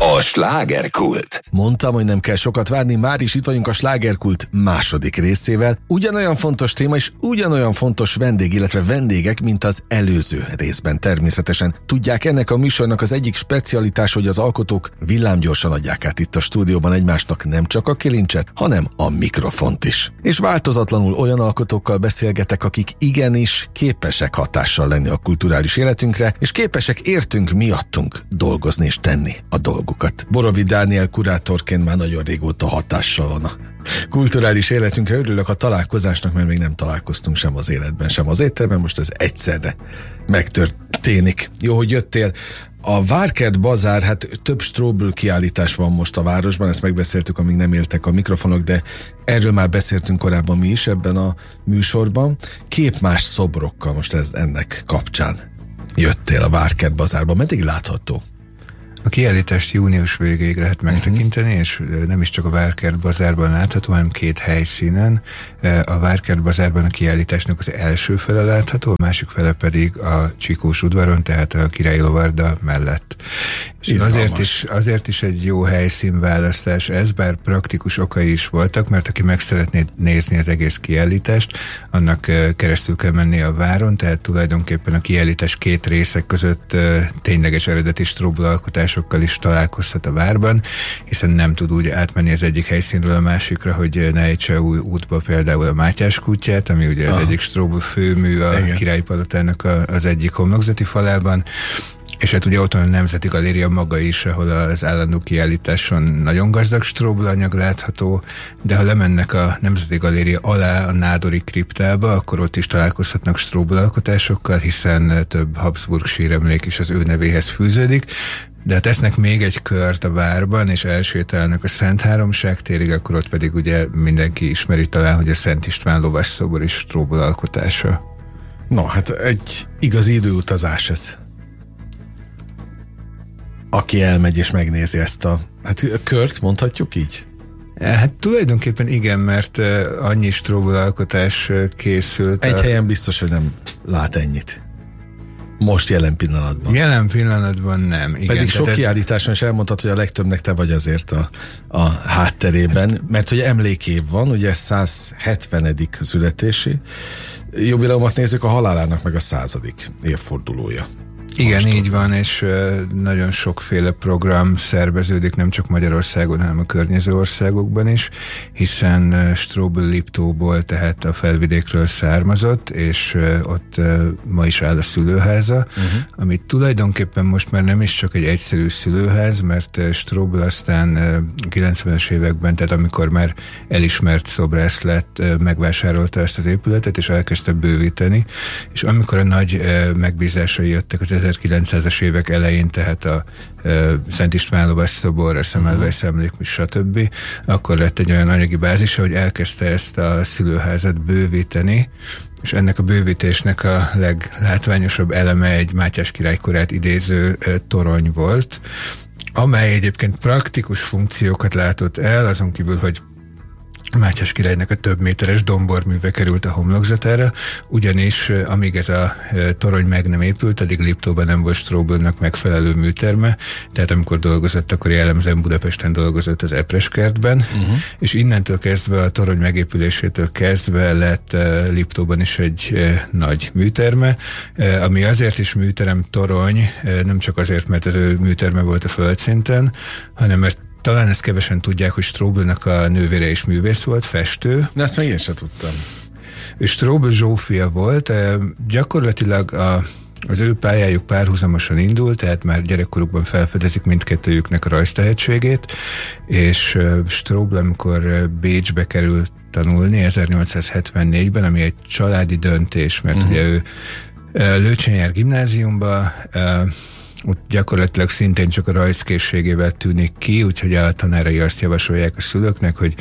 A slágerkult. Mondtam, hogy nem kell sokat várni, már is itt vagyunk a slágerkult második részével. Ugyanolyan fontos téma és ugyanolyan fontos vendég, illetve vendégek, mint az előző részben természetesen. Tudják, ennek a műsornak az egyik specialitás, hogy az alkotók villámgyorsan adják át itt a stúdióban egymásnak nem csak a kilincset, hanem a mikrofont is. És változatlanul olyan alkotókkal beszélgetek, akik igenis képesek hatással lenni a kulturális életünkre, és képesek értünk miattunk dolgozni és tenni a dolgukat. Borovics Dániel kurátorként már nagyon régóta hatással van a kulturális életünkre. Örülök a találkozásnak, mert még nem találkoztunk sem az életben, sem az étterben, most ez egyszerre megtörténik. Jó, hogy jöttél. A Várkert Bazár, hát több Strobl kiállítás van most a városban, ezt megbeszéltük, amíg nem éltek a mikrofonok, de erről már beszéltünk korábban mi is ebben a műsorban. Képmás szobrokkal most ennek kapcsán jöttél a Várkert Bazárba. Meddig látható? A kiállítást június végéig lehet megtekinteni, és nem is csak a Várkert Bazárban látható, hanem két helyszínen. A Várkert Bazárban a kiállításnak az első fele látható, a másik fele pedig a Csikós udvaron, tehát a Királyi Lovarda mellett. És azért is egy jó helyszínválasztás ez, bár praktikus okai is voltak, mert aki meg szeretné nézni az egész kiállítást, annak keresztül kell menni a váron, tehát tulajdonképpen a kiállítás két részek között tényleges eredeti Strobl alkotásokkal is találkozhat a várban, hiszen nem tud úgy átmenni az egyik helyszínről a másikra, hogy ne ejtse új útba például a Mátyás kútját, ami ugye az egyik Strobl főmű a Királyi Palotának az egyik homlokzati falában. És hát ugye ott van a Nemzeti Galéria maga is, ahol az állandó kiállításon nagyon gazdag Strobl anyag látható, de ha lemennek a Nemzeti Galéria alá a Nádori kriptába, akkor ott is találkozhatnak Strobl alkotásokkal, hiszen több Habsburg síremlék is az ő nevéhez fűződik. De ha tesznek még egy kört a várban, és elsétálnak a Szent Háromság térig, akkor ott pedig ugye mindenki ismeri talán, hogy a Szent István lovasszobor is Strobl alkotása. No, hát egy igazi időutazás ez. Aki elmegy és megnézi ezt a kört, mondhatjuk így? Hát tulajdonképpen igen, mert annyi Strobl alkotás készült. Egy helyen biztos, hogy nem lát ennyit. Most jelen pillanatban. Jelen pillanatban nem. Igen, pedig sok kiállításon is elmondtad, hogy a legtöbbnek te vagy azért a hátterében, mert hogy emlékév van, ugye 170. születési jubileumot nézzük, a halálának meg a 100. évfordulója. Igen, így van, és nagyon sokféle program szerveződik, nem csak Magyarországon, hanem a környező országokban is, hiszen Strobl Liptóból, tehát a Felvidékről származott, és ott ma is áll a szülőháza, amit tulajdonképpen most már nem is csak egy egyszerű szülőház, mert Strobl aztán 90-es években, tehát amikor már elismert szobrász lett, megvásárolta ezt az épületet, és elkezdte bővíteni, és amikor a nagy megbízásai jöttek az 1900-as évek elején, tehát a Szent István lovasszobor, a Semmelweis emlékmű, stb., akkor lett egy olyan anyagi bázisa, hogy elkezdte ezt a szülőházat bővíteni, és ennek a bővítésnek a leglátványosabb eleme egy Mátyás király korát idéző torony volt, amely egyébként praktikus funkciókat látott el, azon kívül, hogy Mátyás királynak a több méteres domborműve került a homlokzatára, ugyanis amíg ez a torony meg nem épült, addig Liptóban nem volt Stroblnak megfelelő műterme, tehát amikor dolgozott, akkor jellemzően Budapesten dolgozott az Epreskertben, és innentől kezdve a torony megépülésétől kezdve lett Liptóban is egy nagy műterme, ami azért is műterem torony, nem csak azért, mert az ő műterme volt a földszinten, hanem mert talán ezt kevesen tudják, hogy Stroblnak a nővére is művész volt, festő. De ezt még én sem tudtam. És Strobl Zsófia volt, gyakorlatilag az ő pályájuk párhuzamosan indult, tehát már gyerekkorukban felfedezik mindkettőjüknek a rajztehetségét, és Strobl, amikor Bécsbe került tanulni 1874-ben, ami egy családi döntés, mert ugye ő Lőcsén jár gimnáziumba, ott gyakorlatilag szintén csak a rajzkészségével tűnik ki, úgyhogy a tanárai azt javasolják a szülőknek, hogy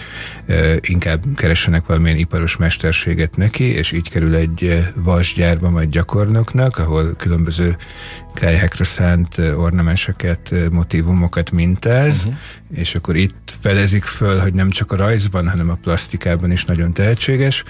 inkább keressenek valamilyen iparos mesterséget neki, és így kerül egy vasgyárba, majd gyakornoknak, ahol különböző kályhákra szánt ornamenseket, motívumokat mintáz, és akkor itt felezik föl, hogy nem csak a rajzban, hanem a plastikában is nagyon tehetséges,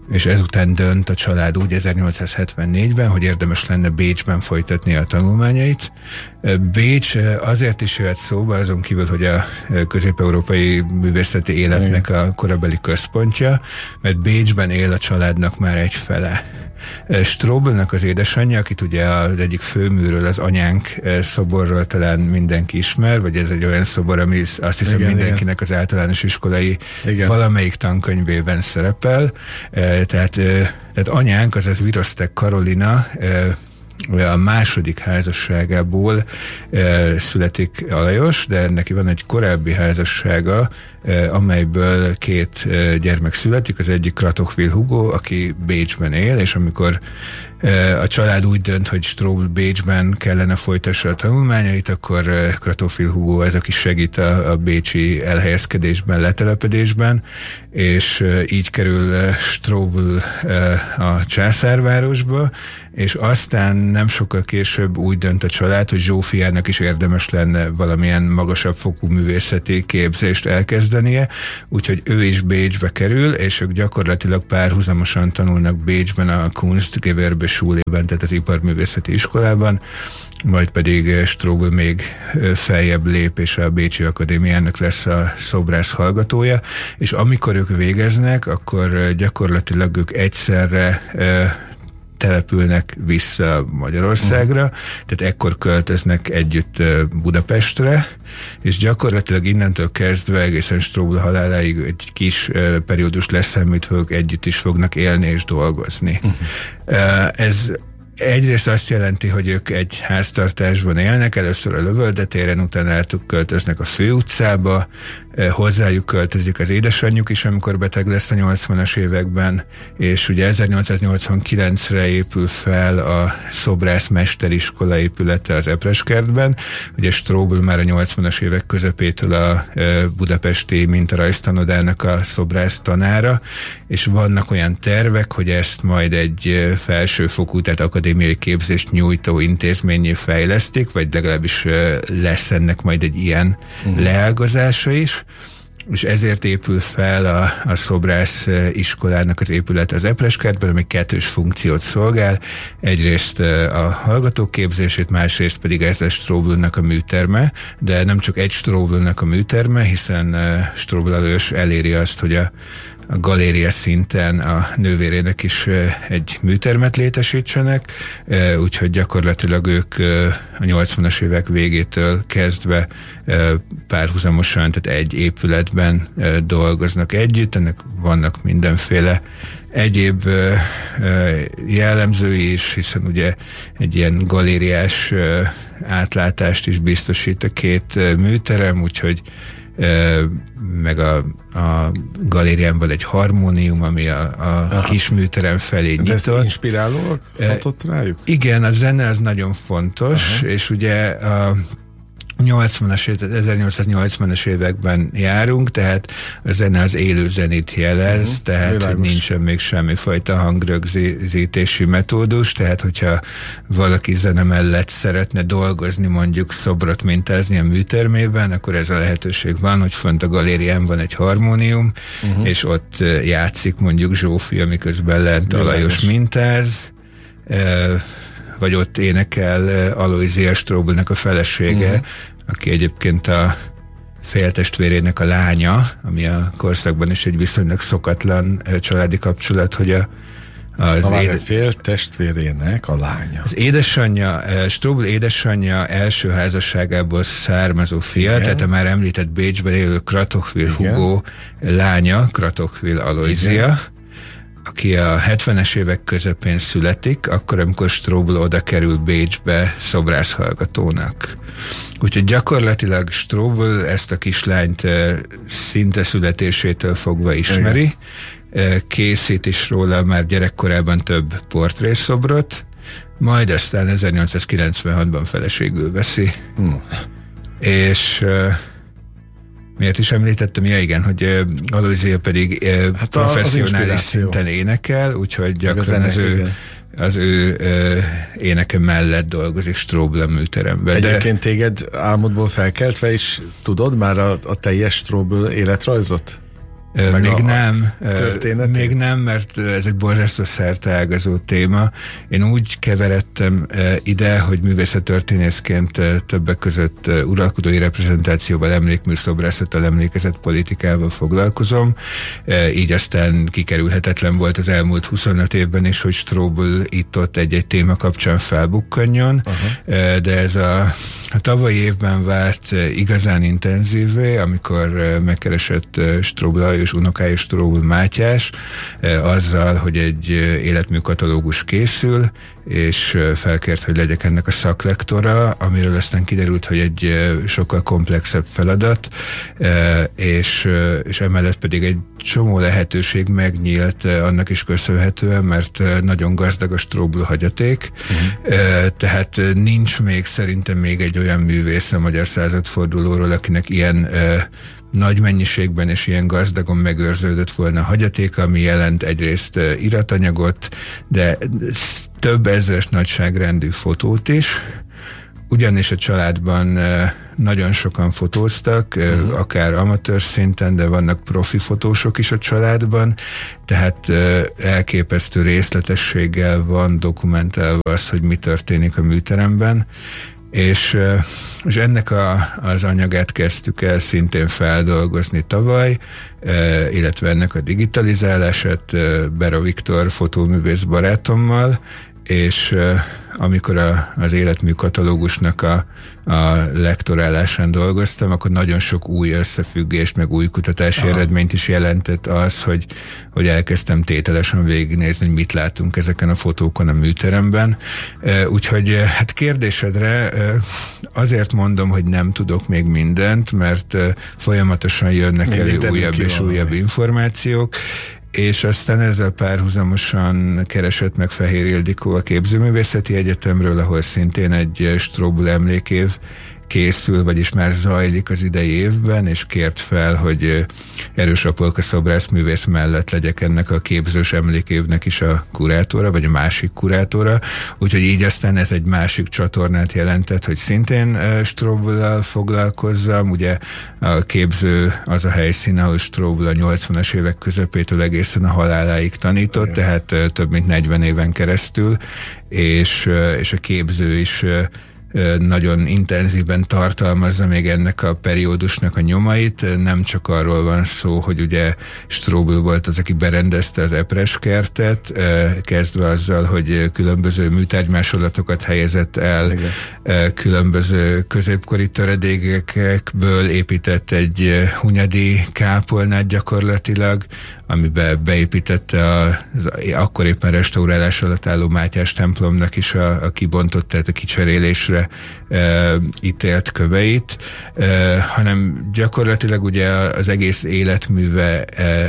és ezután dönt a család úgy 1874-ben, hogy érdemes lenne Bécsben folytatni a tanulmányait. Bécs azért is jöhet szóba, azon kívül, hogy a közép-európai művészeti életnek a korabeli központja, mert Bécsben él a családnak már egy fele. Strobelnek az édesanyja, akit ugye az egyik főműről, az anyánk szoborról talán mindenki ismer, vagy ez egy olyan szobor, ami azt hiszem mindenkinek az általános iskolai valamelyik tankönyvében szerepel. Tehát anyánk, azaz Virostek Karolina, a második házasságából születik Alajos, de neki van egy korábbi házassága, amelyből 2 gyermek születik, az egyik Kratochwil Hugo, aki Bécsben él, és amikor a család úgy dönt, hogy Strobl Bécsben kellene folytassa a tanulmányait, akkor Kratochwil Hugo az, aki segít a bécsi elhelyezkedésben, letelepedésben, és így kerül Strobl a császárvárosba, és aztán nem sokkal később úgy dönt a család, hogy Zsófiának is érdemes lenne valamilyen magasabb fokú művészeti képzést elkezdenie, úgyhogy ő is Bécsbe kerül, és ők gyakorlatilag párhuzamosan tanulnak Bécsben a Kunstgewerbe Schulében, tehát az iparművészeti iskolában, majd pedig Strobl még feljebb lép, és a Bécsi Akadémiának lesz a szobrász hallgatója, és amikor ők végeznek, akkor gyakorlatilag ők egyszerre települnek vissza Magyarországra, tehát ekkor költöznek együtt Budapestre, és gyakorlatilag innentől kezdve egészen Strobl haláláig egy kis periódus lesz, amit együtt is fognak élni és dolgozni. Ez egyrészt azt jelenti, hogy ők egy háztartásban élnek, először a Lövöldetéren, utána költöznek a Főutcába, hozzájuk költözik az édesanyjuk is, amikor beteg lesz a 80-as években, és ugye 1889-re épül fel a szobrászmesteriskola épülete az Epreskertben, ugye Strobl már a 80-as évek közepétől a budapesti mintarajztanodának a szobrász tanára, és vannak olyan tervek, hogy ezt majd egy felsőfokú, tehát akadémiai képzést nyújtó intézménnyé fejlesztik, vagy legalábbis lesz ennek majd egy ilyen leágazása is, és ezért épül fel a szobrász iskolának az épület az Epreskertben, ami 2 funkciót szolgál. Egyrészt a hallgatók képzését, másrészt pedig ez a Stroblnak a műterme, de nem csak egy Stroblnak a műterme, hiszen Strobl Alajos eléri azt, hogy a galéria szinten a nővérének is egy műtermet létesítsenek, úgyhogy gyakorlatilag ők a 80-as évek végétől kezdve párhuzamosan, tehát egy épületben dolgoznak együtt, ennek vannak mindenféle egyéb jellemzői is, hiszen ugye egy ilyen galériás átlátást is biztosít a 2 műterem, úgyhogy meg a galérián van egy harmónium, ami a kis műterem felé nyitott. De ez inspirálóak hatott rájuk? Igen, a zene az nagyon fontos, és ugye a 1880-as években járunk, tehát a zene az élő zenét jelez, tehát hogy nincsen még semmifajta hangrögzítési metódus, tehát hogyha valaki zene mellett szeretne dolgozni, mondjuk szobrot mintázni a műtermében, akkor ez a lehetőség van, hogy fönt a galérián van egy harmónium, és ott játszik mondjuk Zsófia, miközben lent Alajos mintáz, vagy ott énekel Alojzia Stroblnak a felesége, aki egyébként a féltestvérének a lánya, ami a korszakban is egy viszonylag szokatlan családi kapcsolat, hogy az féltestvérének a lánya. Az édesanyja, Strobl édesanyja első házasságából származó fia, tehát a már említett Bécsben élő Kratochwil Hugo lánya, Kratochwil Alojzia, aki a 70-es évek közepén születik, akkor, amikor Strobl oda kerül Bécsbe szobrászhallgatónak. Úgyhogy gyakorlatilag Strobl ezt a kislányt szinte születésétől fogva ismeri, készít is róla már gyerekkorában több portrészobrot, majd aztán 1896-ban feleségül veszi. És miért is említettem? Ja igen, hogy Alojzia pedig professzionális szinten énekel, úgyhogy gyakran az ő éneke mellett dolgozik Strobl a műteremben. Egyébként téged álmodból felkeltve is tudod már a teljes Strobl életrajzot? Még nem, mert ez egy borzasztó szerteágazó téma. Én úgy keveredtem ide, hogy művészettörténészként többek között uralkodói reprezentációval, emlékműszobrászattal, emlékezetpolitikával foglalkozom. Így aztán kikerülhetetlen volt az elmúlt 25 évben is, hogy Strobl itt-ott egy-egy téma kapcsán felbukkanjon, de ez a tavalyi évben vált igazán intenzívé, amikor megkeresett Strobl és unokája Strobl Mátyás azzal, hogy egy életműkatalógus készül, és felkért, hogy legyek ennek a szaklektora, amiről aztán kiderült, hogy egy sokkal komplexebb feladat, és emellett pedig egy csomó lehetőség megnyílt annak is köszönhetően, mert nagyon gazdag a Strobl hagyaték, tehát nincs még szerintem még egy olyan művész a magyar századfordulóról, akinek ilyen nagy mennyiségben és ilyen gazdagon megőrződött volna a hagyatéka, ami jelent egyrészt iratanyagot, de több ezres nagyságrendű fotót is, ugyanis a családban nagyon sokan fotóztak, akár amatőr szinten, de vannak profi fotósok is a családban, tehát elképesztő részletességgel van dokumentálva az, hogy mi történik a műteremben, és ennek az anyagát kezdtük el szintén feldolgozni tavaly, illetve ennek a digitalizálását Bera Viktor fotóművész barátommal, és amikor az életmű katalógusnak a lektorálásán dolgoztam, akkor nagyon sok új összefüggést, meg új kutatási eredményt is jelentett az, hogy elkezdtem tételesen végignézni, hogy mit látunk ezeken a fotókon a műteremben. Úgyhogy hát kérdésedre azért mondom, hogy nem tudok még mindent, mert folyamatosan jönnek elő újabb és újabb információk, és aztán ezzel párhuzamosan keresett meg Fehér Ildikó a Képzőművészeti Egyetemről, ahol szintén egy Strobl emlékév készül, vagyis már zajlik az idei évben, és kért fel, hogy Erős Apolka szobrászművész mellett legyek ennek a képzős emlékévnek is a kurátora, vagy a másik kurátora, úgyhogy így aztán ez egy másik csatornát jelentett, hogy szintén Strobl-lal foglalkozzam. Ugye a képző az a helyszín, ahol Strobl a 80-as évek közepétől egészen a haláláig tanított, tehát több mint 40 éven keresztül, és a képző is nagyon intenzíven tartalmazza még ennek a periódusnak a nyomait. Nem csak arról van szó, hogy ugye Strobl volt az, aki berendezte az Epres kertet, kezdve azzal, hogy különböző műtárgymásolatokat helyezett el, különböző középkori töredékekből épített egy hunyadi kápolnát gyakorlatilag, amiben beépítette az akkor éppen restaurálás alatt álló Mátyás templomnak is a kibontott, tehát a kicserélésre ítélt köveit, hanem gyakorlatilag ugye az egész életműve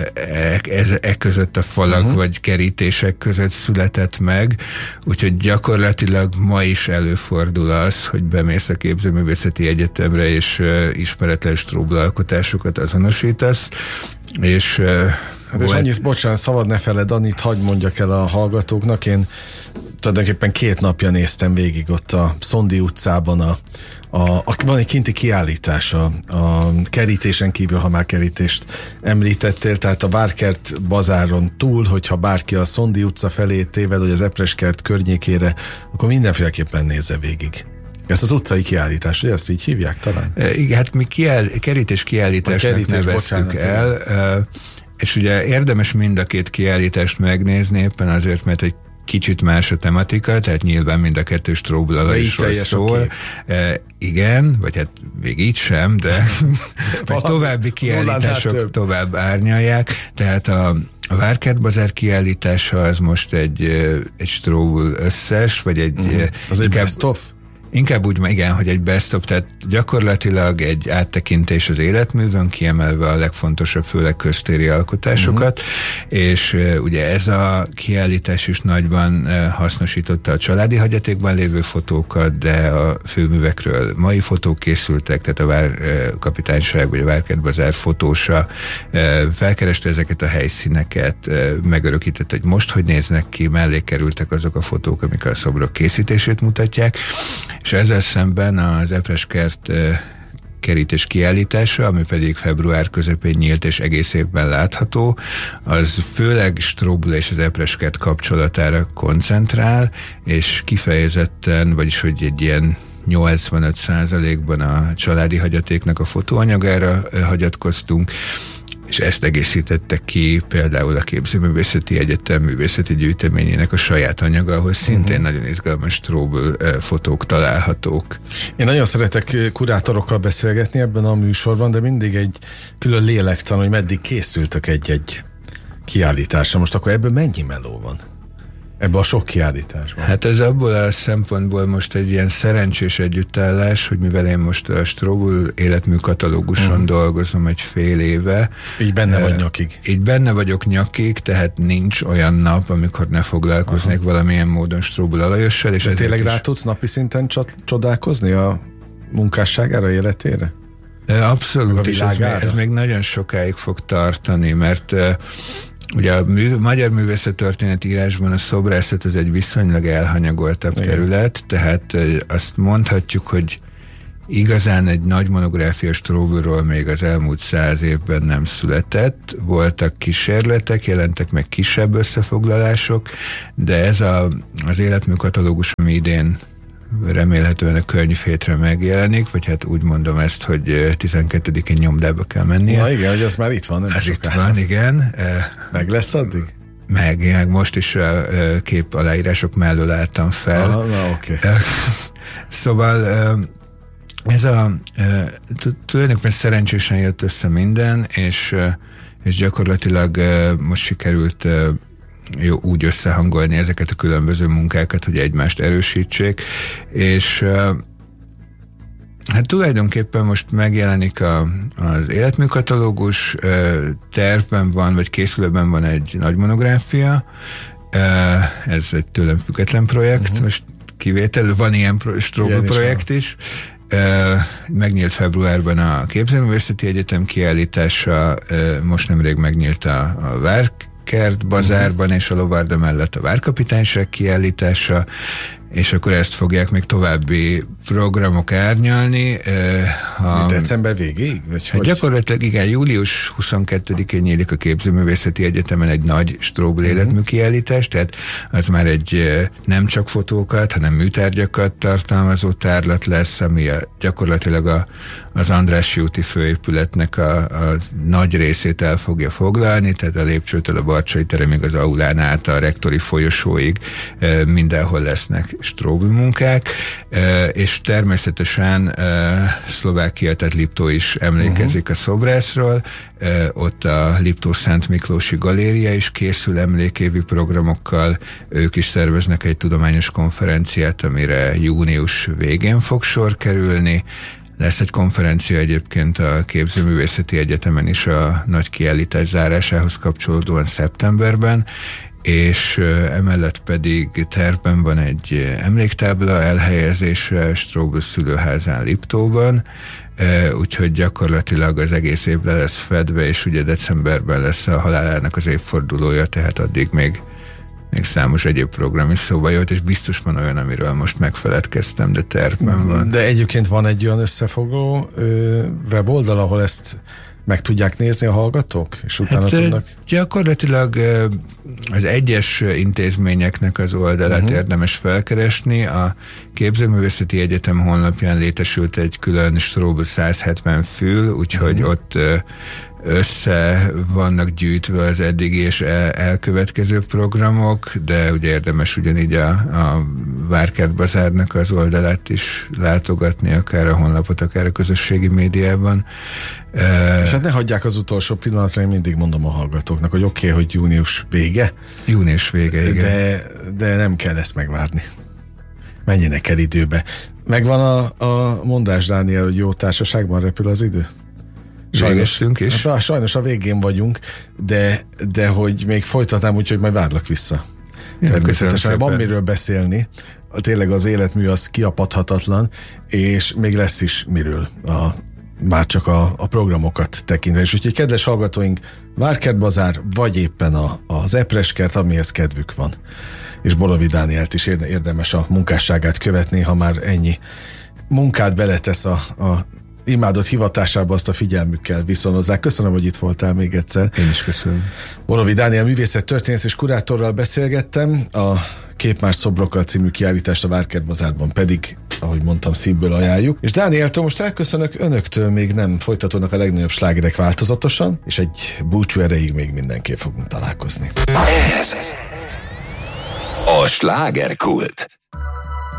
között a falak vagy kerítések között született meg, úgyhogy gyakorlatilag ma is előfordul az, hogy bemész a Képzőművészeti Egyetemre és ismeretlen Strobl alkotásokat azonosítasz, és hát és annyit, bocsánat, szabad ne feled, annyit hadd mondjak el a hallgatóknak. Én tulajdonképpen 2 napja néztem végig ott a Szondi utcában van egy kinti kiállítás a kerítésen kívül, ha már kerítést említettél, tehát a Várkert bazáron túl, hogyha bárki a Szondi utca felé téved, vagy az Epreskert környékére, akkor mindenféleképpen nézze végig. Ezt az utcai kiállítás, hogy ezt így hívják talán? Igen, hát mi kerítés kiállításnak neveztük el, és ugye érdemes mind a 2 kiállítást megnézni, éppen azért, mert egy kicsit más a tematika, tehát nyilván mind a 2 Strobl-al is szól. Igen, vagy hát még így sem, de további kiállítások tovább árnyalják. Tehát a Várkert bazár kiállítása az most egy Strobl összes, vagy egy... Az egy best of? Inkább úgy, igen, hogy egy best of, tehát gyakorlatilag egy áttekintés az életművön, kiemelve a legfontosabb, főleg köztéri alkotásokat, és ugye ez a kiállítás is nagyban hasznosította a családi hagyatékban lévő fotókat, de a főművekről mai fotók készültek, tehát a Várkapitányság vagy a Várkert bazár fotósa felkereste ezeket a helyszíneket, megörökített, hogy most hogy néznek ki, mellé kerültek azok a fotók, amik a szobrok készítését mutatják, és ezzel szemben az Epreskert kerítés kiállítása, ami pedig február közepén nyílt és egész évben látható, az főleg Strobl és az Epres-kert kapcsolatára koncentrál, és kifejezetten, vagyis hogy egy ilyen 85%-ban a családi hagyatéknak a fotóanyagára hagyatkoztunk, és ezt egészítette ki például a Képzőművészeti Egyetem művészeti gyűjteményének a saját anyaga, ahol szintén nagyon izgalmas Strobl fotók találhatók. Én nagyon szeretek kurátorokkal beszélgetni ebben a műsorban, de mindig egy külön lélektan, hogy meddig készültök egy kiállításra. Most akkor ebből mennyi meló van? Ebben a sok kiállításban. Hát ez abból a szempontból most egy ilyen szerencsés együttállás, hogy mivel én most a Strobl életmű katalóguson dolgozom egy fél éve. Így benne vagy nyakig. Így benne vagyok nyakig, tehát nincs olyan nap, amikor ne foglalkoznék valamilyen módon Strobl Alajossal. És tényleg rá tudsz napi szinten csodálkozni a munkásságára, életére? Abszolút, és ez még nagyon sokáig fog tartani, mert ugye a magyar művészettörténet írásban a szobrászat az egy viszonylag elhanyagoltabb terület, tehát azt mondhatjuk, hogy igazán egy nagy monográfia Stroblról még az elmúlt 100 évben nem született. Voltak kísérletek, jelentek meg kisebb összefoglalások, de ez az életmű katalógus, ami idén remélhetően a könyvhétre megjelenik, vagy hát úgy mondom ezt, hogy 12-én nyomdába kell mennie. Na igen, hogy az már itt van. Ez itt van, igen. Meg lesz addig? Meg most is a kép aláírások mellől álltam fel. Na, oké. Szóval ez tulajdonképpen szerencsésen jött össze minden, és gyakorlatilag most sikerült úgy összehangolni ezeket a különböző munkákat, hogy egymást erősítsék, és hát tulajdonképpen most megjelenik az életműkatalógus, tervben van, vagy készülőben van egy nagy monográfia, ez egy tőlem független projekt, most kivétel, van ilyen Strobl projekt is, megnyílt februárban a Képzőművészeti Egyetem kiállítása, most nemrég megnyílt a Várkert bazárban, és a Lovarda mellett a Várkapitányság kiállítása, és akkor ezt fogják még további programok árnyalni. December végéig? Hát gyakorlatilag igen, július 22-én nyílik a Képzőművészeti Egyetemen egy nagy Strobl életmű kiállítás, tehát az már egy nem csak fotókat, hanem műtárgyakat tartalmazó tárlat lesz, ami gyakorlatilag az Andrássy úti főépületnek a nagy részét el fogja foglalni, tehát a lépcsőtől a Barcsay teremig, az aulán át a rektori folyosóig mindenhol lesznek Strobl munkák, és természetesen Szlovákia, tehát Liptó is emlékezik a szobrászról, ott a Liptó Szent Miklósi Galéria is készül emlékévi programokkal, ők is szerveznek egy tudományos konferenciát, amire június végén fog sor kerülni. Lesz egy konferencia egyébként a Képzőművészeti Egyetemen is a nagy kiállítás zárásához kapcsolódóan szeptemberben, és emellett pedig tervben van egy emléktábla elhelyezése Strobl szülőházán Liptóban, úgyhogy gyakorlatilag az egész évre lesz fedve, és ugye decemberben lesz a halálának az évfordulója, tehát addig még számos egyéb program is szóba jött, és biztos van olyan, amiről most megfeledkeztem, de tervben van. De egyébként van egy olyan összefoglaló weboldal, ahol ezt meg tudják nézni a hallgatók, és utána tudnak? Gyakorlatilag az egyes intézményeknek az oldalát érdemes felkeresni. A Képzőművészeti Egyetem honlapján létesült egy külön Strobl 170 fül, úgyhogy ott össze vannak gyűjtve az eddigi és elkövetkező programok, de ugye érdemes ugyanígy a Várkert bazárnak az oldalát is látogatni, akár a honlapot, akár a közösségi médiában. És hát ne hagyják az utolsó pillanatra, én mindig mondom a hallgatóknak, hogy oké, hogy június vége. Június vége, igen. De nem kell ezt megvárni. Menjenek el időbe. Megvan a mondás, Dániel, hogy jó társaságban repül az idő? Sajnos a végén vagyunk, de hogy még folytatnám, úgyhogy majd várlak vissza. Természetesen van miről beszélni. Tényleg az életmű az kiapadhatatlan, és még lesz is miről már csak a programokat tekintve. És úgyhogy kedves hallgatóink, Várkert bazár, vagy éppen az Epres-kert, amihez kedvük van. És Borovi Dánielt is érdemes a munkásságát követni, ha már ennyi munkát beletesz a imádott hivatásába azt a figyelmükkel viszonozzák. Köszönöm, hogy itt voltál még egyszer. Én is köszönöm. Borovi Dániel művészettörténész és kurátorral beszélgettem, a Képmás szobrokkal című kiállítást a Várkertbazárban pedig, ahogy mondtam, szívből ajánljuk. És Dánieltől most elköszönök, önöktől még nem folytatódnak a legnagyobb slágerek változatosan, és egy búcsú erejéig még mindenképp fogunk találkozni. Ez a Slágerkult.